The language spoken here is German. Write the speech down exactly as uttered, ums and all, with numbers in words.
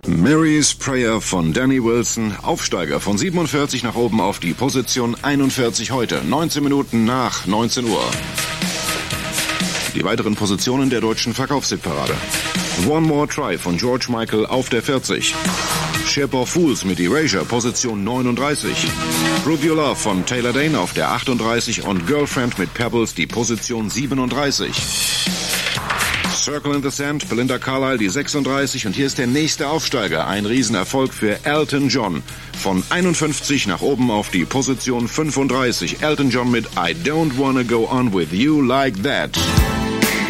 Mary's Prayer von Danny Wilson, Aufsteiger von siebenundvierzig nach oben auf die Position einundvierzig heute, neunzehn Minuten nach neunzehn Uhr. Die weiteren Positionen der deutschen Verkaufshitparade. One More Try von George Michael auf der vierzig. Ship of Fools mit Erasure, Position neununddreißig. Prove Your Love von Taylor Dane auf der achtunddreißig und Girlfriend mit Pebbles die Position siebenunddreißig. Circle in the Sand, Belinda Carlisle die sechsunddreißig und hier ist der nächste Aufsteiger, ein Riesenerfolg für Elton John. Von einundfünfzig nach oben auf die Position fünfunddreißig. Elton John mit I Don't Wanna Go On With You Like That.